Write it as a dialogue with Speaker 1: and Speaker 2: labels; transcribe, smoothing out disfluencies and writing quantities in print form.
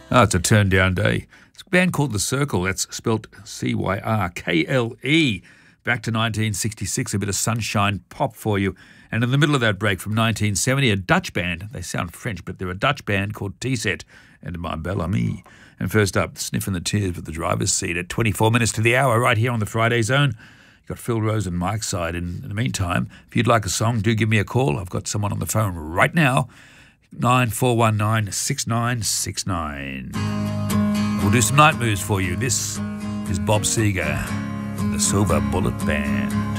Speaker 1: Oh, it's a turn down day. It's a band called The Circle. That's spelt Cyrkle. Back to 1966, a bit of sunshine pop for you. And in the middle of that break from 1970, a Dutch band. They sound French, but they're a Dutch band called T-Set and My Belle Amie. And first up, Sniffing the Tears with the driver's seat at 24 minutes to the hour right here on the Friday Zone. You've got Phil Rose and Mike's side. In the meantime, if you'd like a song, do give me a call. I've got someone on the phone right now. 9419-6969. We'll do some night moves for you. This is Bob Seger, the Silver Bullet Band.